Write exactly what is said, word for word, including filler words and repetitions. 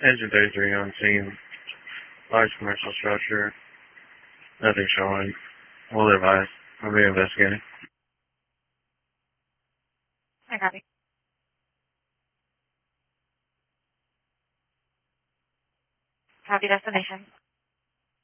Engine thirty-three on scene. Large commercial structure. Nothing showing. We'll advise. I'll be investigating. I copy. Copy destination.